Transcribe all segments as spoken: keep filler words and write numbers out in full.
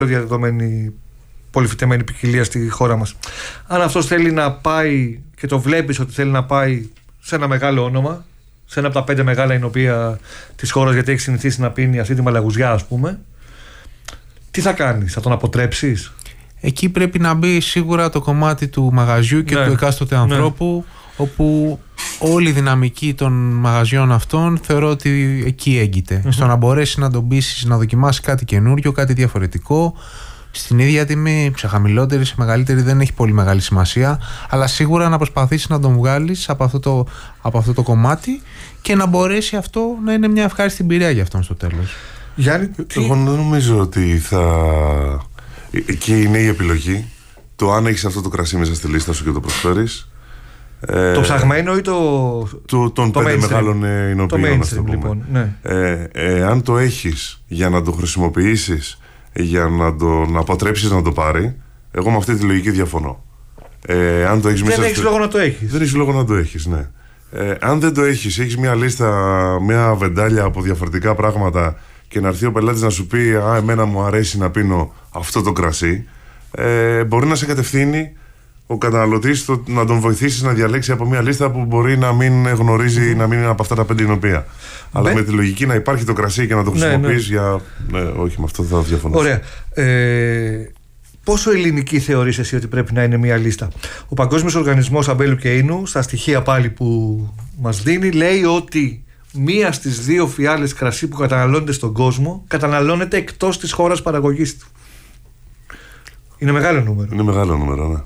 διαδεδομένη πολυφυτεμένη ποικιλία στη χώρα μας. Αν αυτός θέλει να πάει και το βλέπεις ότι θέλει να πάει σε ένα μεγάλο όνομα, σε ένα από τα πέντε μεγάλα εινοπία της χώρας, γιατί έχει συνηθίσει να πίνει αυτή τη μαλαγουζιά, ας πούμε, τι θα κάνεις, θα τον αποτρέψεις? Εκεί πρέπει να μπει σίγουρα το κομμάτι του μαγαζιού και ναι. του εκάστοτε ανθρώπου, ναι. όπου όλη η δυναμική των μαγαζιών αυτών θεωρώ ότι εκεί έγκυται. Mm-hmm. Στο να μπορέσει να τον πείσεις να δοκιμάσει κάτι καινούριο, κάτι διαφορετικό, στην ίδια τιμή, σε χαμηλότερη, σε μεγαλύτερη, δεν έχει πολύ μεγάλη σημασία, αλλά σίγουρα να προσπαθήσει να τον βγάλεις από αυτό το, από αυτό το κομμάτι και να μπορέσει αυτό να είναι μια ευχάριστη εμπειρία για αυτόν στο τέλος. Γιάννη, τι... Εγώ δεν νομίζω ότι θα... Εκεί είναι η επιλογή. Το αν έχεις αυτό το κρασί μέσα στη λίστα σου και το προσφέρεις. Το ε, ψαγμένο ή το. το των πέντε μεγάλων εινοποιών, λοιπόν. Ναι. Ε, ε, αν το έχεις για να το χρησιμοποιήσεις, για να τον αποτρέψεις να το πάρει, εγώ με αυτή τη λογική διαφωνώ. Ε, αν το έχεις δεν μέσα έχεις στο... λόγο να το έχεις. Δεν έχεις λόγο να το έχεις, ναι. Ε, αν δεν το έχεις, έχεις μια λίστα, μια βεντάλια από διαφορετικά πράγματα και να έρθει ο πελάτης να σου πει «Α, εμένα μου αρέσει να πίνω αυτό το κρασί», ε, μπορεί να σε κατευθύνει ο καταναλωτής να τον βοηθήσει να διαλέξει από μια λίστα που μπορεί να μην γνωρίζει, mm. να μην είναι από αυτά τα πέντε εινοπία. Αλλά ναι. με τη λογική να υπάρχει το κρασί και να το χρησιμοποιείς ναι, ναι. για. Ναι, όχι, με αυτό θα διαφωνήσω. Ωραία. Ε, πόσο ελληνική θεωρείς εσύ ότι πρέπει να είναι μια λίστα? Ο Παγκόσμιος Οργανισμός Αμπέλου και Ίνου, στα στοιχεία πάλι που μας δίνει, λέει ότι μία στις δύο φιάλες κρασί που καταναλώνεται στον κόσμο καταναλώνεται εκτός της χώρας παραγωγής του. Είναι μεγάλο νούμερο. Είναι μεγάλο νούμερο, ναι.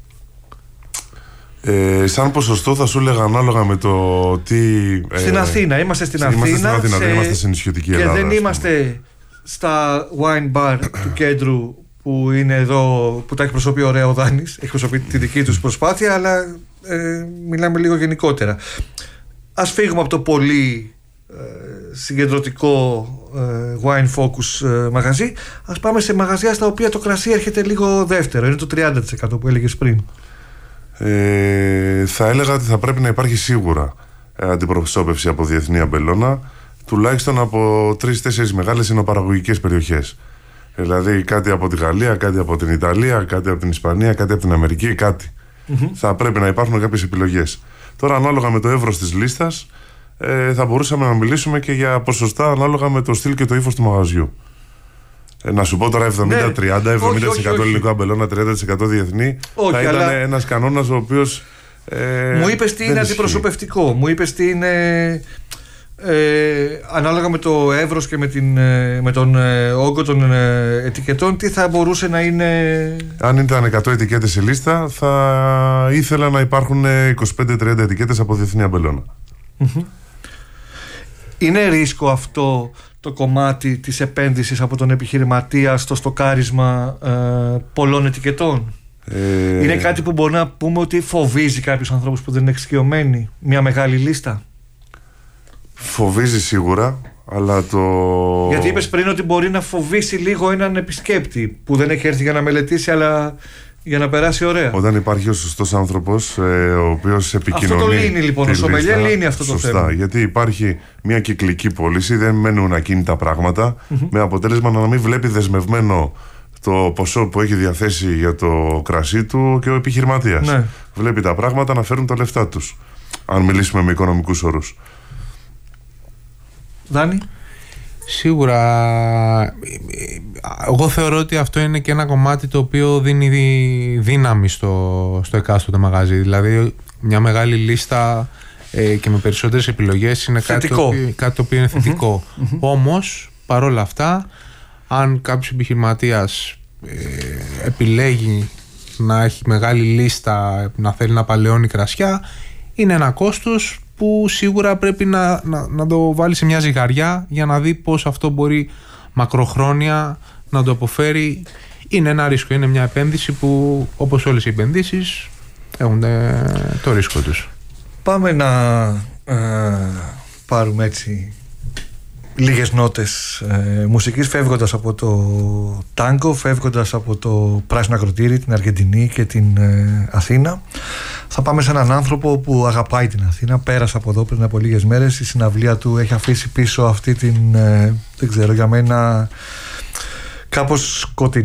Ε, σαν ποσοστό θα σου έλεγα ανάλογα με το τι. Στην ε, Αθήνα, είμαστε στην Αθήνα. Είμαστε στην Αθήνα, σε... δεν είμαστε στην νησιωτική Ελλάδα. Και δεν είμαστε στα wine bar του κέντρου που είναι εδώ, που τα εκπροσωπεί ωραία ο Δάνης. Εκπροσωπεί τη δική τους προσπάθεια, αλλά ε, μιλάμε λίγο γενικότερα. Ας φύγουμε από το πολύ ε, συγκεντρωτικό ε, wine focus ε, μαγαζί. Ας πάμε σε μαγαζιά στα οποία το κρασί έρχεται λίγο δεύτερο. Είναι το τριάντα τοις εκατό που έλεγες πριν. Ε, θα έλεγα ότι θα πρέπει να υπάρχει σίγουρα ε, αντιπροσώπευση από διεθνή αμπελώνα, τουλάχιστον από τρεις-τέσσερις μεγάλες εινοπαραγωγικές περιοχές. Δηλαδή κάτι από τη Γαλλία, κάτι από την Ιταλία, κάτι από την Ισπανία, κάτι από την Αμερική, κάτι. Mm-hmm. Θα πρέπει να υπάρχουν κάποιες επιλογές. Τώρα, ανάλογα με το εύρος της λίστας, ε, θα μπορούσαμε να μιλήσουμε και για ποσοστά ανάλογα με το στυλ και το ύφος του μαγαζιού. Ε, να σου πω τώρα εβδομήντα τριάντα, εβδομήντα τοις εκατό ελληνικό αμπελώνα, τριάντα τοις εκατό διεθνή. Όχι, θα ήταν αλλά... ένας κανόνας ο οποίος. Ε, μου είπες τι είναι αντιπροσωπευτικό. Μου είπες τι είναι. Ε, ανάλογα με το εύρος και με, την, με τον ε, όγκο των ε, ετικετών, τι θα μπορούσε να είναι. Αν ήταν εκατό ετικέτες σε λίστα, θα ήθελα να υπάρχουν είκοσι πέντε με τριάντα ετικέτες από διεθνή αμπελώνα. Mm-hmm. Είναι ρίσκο αυτό το κομμάτι της επένδυσης από τον επιχειρηματία στο στοκάρισμα ε, πολλών ετικετών? Ε... Είναι κάτι που μπορεί να πούμε ότι φοβίζει κάποιους ανθρώπους που δεν είναι εξοικειωμένοι, μια μεγάλη λίστα? Φοβίζει σίγουρα, αλλά το... Γιατί είπες πριν ότι μπορεί να φοβήσει λίγο έναν επισκέπτη που δεν έχει έρθει για να μελετήσει, αλλά για να περάσει ωραία. Όταν υπάρχει ο σωστός άνθρωπος, ε, ο οποίος επικοινωνεί. Αυτό το λύνει λοιπόν, ο σομελιέ λύνει αυτό το σωστά, θέμα. Γιατί υπάρχει μια κυκλική πώληση, δεν μένουν ακίνητα πράγματα, mm-hmm. με αποτέλεσμα να μην βλέπει δεσμευμένο το ποσό που έχει διαθέσει για το κρασί του και ο επιχειρηματίας. Ναι. Βλέπει τα πράγματα να φέρουν τα λεφτά τους, αν μιλήσουμε με οικονομικούς όρους. Δάνη. Σίγουρα εγώ θεωρώ ότι αυτό είναι και ένα κομμάτι το οποίο δίνει δύναμη στο, στο εκάστοτε μαγαζί. Δηλαδή μια μεγάλη λίστα ε, και με περισσότερες επιλογές είναι κάτι το, οποίο, κάτι το οποίο είναι θετικό. Mm-hmm. Όμως παρόλα αυτά, αν κάποιος επιχειρηματίας ε, επιλέγει να έχει μεγάλη λίστα, να θέλει να παλαιώνει κρασιά, είναι ένα κόστος που σίγουρα πρέπει να, να, να το βάλει σε μια ζυγαριά για να δει πώς αυτό μπορεί μακροχρόνια να το αποφέρει. Είναι ένα ρίσκο, είναι μια επένδυση που, όπως όλες οι επενδύσεις, έχουν το ρίσκο τους. Πάμε να ε, πάρουμε έτσι λίγες νότες ε, μουσικής, φεύγοντας από το τάγκο, φεύγοντας από το Πράσινο Ακροτήρι, την Αργεντινή και την ε, Αθήνα. Θα πάμε σε έναν άνθρωπο που αγαπάει την Αθήνα, πέρασε από εδώ πριν από λίγες μέρες, η συναυλία του έχει αφήσει πίσω αυτή την, ε, δεν ξέρω, για μένα κάπως σκοτεινή